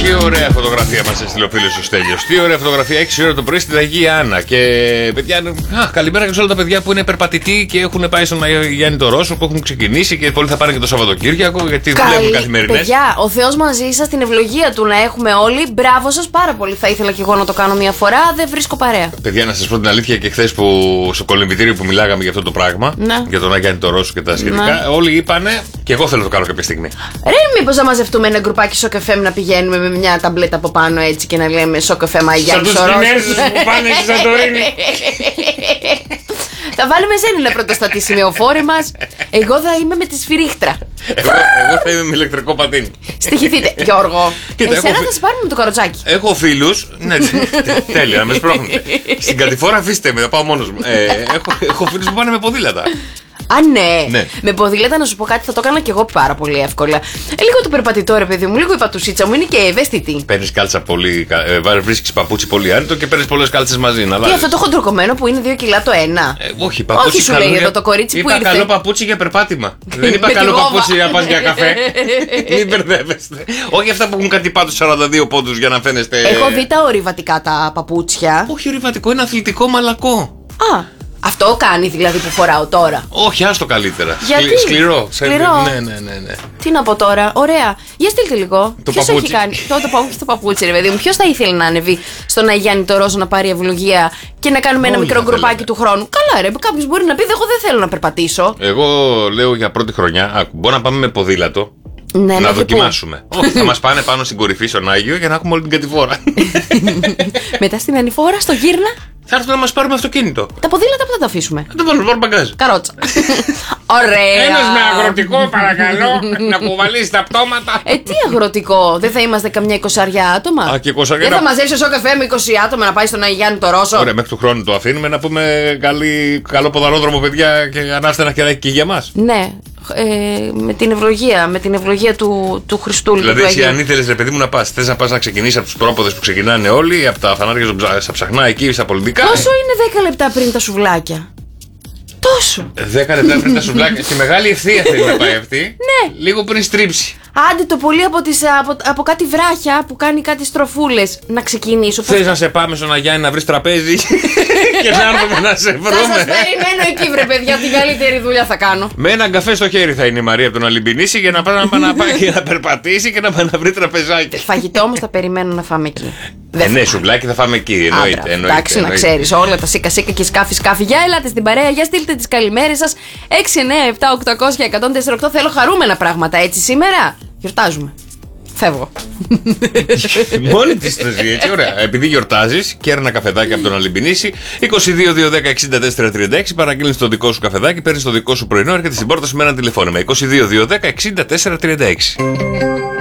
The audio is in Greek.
Τι ωραία φωτογραφία μας έστειλε ο φίλος ο Στέλιος. Τι ωραία φωτογραφία, 6 ώρα το πρωί στην Αγία Άννα. Και παιδιά, καλημέρα και σε όλα τα παιδιά που είναι περπατητοί και έχουν πάει στον Γιάννη το Ρώσο, που έχουν ξεκινήσει και πολλοί θα πάνε και το Σαββατοκύριακο, γιατί δουλεύουν καθημερινές. Παιδιά, ο Θεός μαζί σας, την ευλογία του να έχουμε όλοι. Μπράβο σας πάρα πολύ. Θα ήθελα και εγώ να το κάνω μια φορά, δεν βρίσκω παρέα. Παιδιά, να σας πω την αλήθεια, και χθες που στο κολυμπητήριο που μιλάγαμε για αυτό το πράγμα, για τον Γιάννη το Ρώσο και τα σχετικά, όλοι είπανε και εγώ θέλω να το κάνω κάποια στιγμή. Ρε, μήπως να μαζευτούμε ένα γκρουπάκι Σοκ FM να πηγαίνουμε με μια ταμπλέτα από πάνω έτσι και να λέμε Σοκ FM Αγιάννη Ρώσο. Σαν τους Κινέζους που πάνε στη Σαντορίνη. Θα βάλουμε εσένα να πρωτοστατεί σημειοφόρη μας. Εγώ θα είμαι με τη σφυρίχτρα. Εγώ θα είμαι με ηλεκτρικό πατίνι. Στοιχηθείτε, Γιώργο. Εσένα θα σε πάρουμε με το καροτσάκι. Έχω φίλους. Ναι, τέλεια, να με σπρώχνετε. Στην κατηφόρα αφήστε με, θα πάω μόνος μου. Έχω φίλους που πάνε με ποδήλατα. Α, ναι. Με ποδήλατα, να σου πω κάτι, θα το έκανα και εγώ πάρα πολύ εύκολα. Λίγο το περπατητό, ρε παιδί μου, λίγο η πατουσίτσα μου είναι και ευαίσθητη. Παίρνεις κάλτσα πολύ. Βρίσκεις παπούτσι πολύ άνετο και παίρνεις πολλές κάλτσες μαζί. Τι αυτό το χοντροκομμένο που είναι 2 κιλά το ένα. Όχι, παπούτσι. Όχι, σου λέει εδώ το κορίτσι που ήρθε. Είπα καλό παπούτσι για περπάτημα. Δεν είπα καλό παπούτσι για πας για καφέ. Μην μπερδεύεστε. Όχι αυτά που έχουν κάτι πάνω 42 πόντους για να φαίνεστε. Έχω δει τα ορειβατικά τα παπούτσια. Όχι ορειβατικό, είναι αθλητικό μαλακό. Α. Αυτό κάνει δηλαδή που φοράω τώρα. Όχι, άστο καλύτερα. Γιατί? Σκληρό. Ναι. Τι να πω τώρα, ωραία. Για στείλτε λίγο. Ποιος έχει κάνει. Το παπούτσι, ρε παιδί μου. Ποιος θα ήθελε να ανεβεί στον Αγιάννη το Ρώσο να πάρει ευλογία και να κάνουμε ένα μικρό γκρουπάκι του χρόνου. Καλά, ρε. Κάποιος μπορεί να πει: εγώ δεν θέλω να περπατήσω. Εγώ λέω για πρώτη χρονιά, μπορεί να πάμε με ποδήλατο. Ναι, να δοκιμάσουμε. Όχι, θα μας πάνε πάνω στην κορυφή στον Άγιο για να έχουμε όλη την κατηφόρα. Μετά στην ανηφόρα, στο γύρνα. Θα έρθουν να μας πάρουμε αυτοκίνητο. Τα ποδήλατα που θα τα αφήσουμε. Θα τα βάλουμε μπαγκάζ. Καρότσα. Ωραία. Ένας με αγροτικό, παρακαλώ, να κουβαλήσει τα πτώματα. Τι αγροτικό, δεν θα είμαστε καμιά 20 άτομα. Α, και 20. Δεν θα μαζέψει ο Σοκ FM με 20 άτομα να πάει στον Αγιάννη το Ρώσο. Ωραία, μέχρι του χρόνου το αφήνουμε να πούμε καλό ποδαρόδρομο, παιδιά, και ανάστερα χεράκι και για μας. Ναι. Με την ευλογία του Χριστού. Δηλαδή, εσύ αν ήθελες, ρε παιδί μου, να πας, θες να πας να ξεκινήσεις από τους πρόποδες που ξεκινάνε όλοι, από τα φανάρια στα ψαχνά εκεί, στα πολιτικά. Πόσο είναι 10 λεπτά πριν τα σουβλάκια? Τόσο. 10 λεπτά πριν τα σουβλάκια. Στη μεγάλη ευθεία θέλει να πάει αυτή. Ναι. Λίγο πριν στρίψει. Άντε το πολύ από κάτι βράχια που κάνει κάτι στροφούλες να ξεκινήσω. Θες να σε πάμε στον Αγιάννη να βρεις τραπέζι και να έρθουμε να σε βρούμε? Θα σας περιμένω εκεί, βρε παιδιά, την καλύτερη δουλειά θα κάνω. Με έναν καφέ στο χέρι θα είναι η Μαρία από τον Αλυμπινίση για να πάει να περπατήσει και να πάει να βρει τραπεζάκι. Φαγητό όμως θα περιμένω να φάμε εκεί. Ναι, σουβλάκι θα φάμε εκεί. Εννοείται. Εντάξει, να ξέρεις όλα τα σίκα σίκα και σκάφη. Για ελάτε στην παρέα, για στείλτε τις καλημέρες σας. 697-800-1048. Θέλω χαρούμενα πράγματα έτσι σήμερα. Γιορτάζουμε. Φεύγω. Μόνη της το ζει, έτσι, ωραία. Επειδή γιορτάζεις, καίρνα ένα καφεδάκι από τον Αλυμπινίση. 22-210-64-36. Παραγγείλεις το δικό σου καφεδάκι, παίρνεις το δικό σου πρωινό, έρχεται στην πόρτα σου με ένα τηλεφώνημα. 22-210-64-36.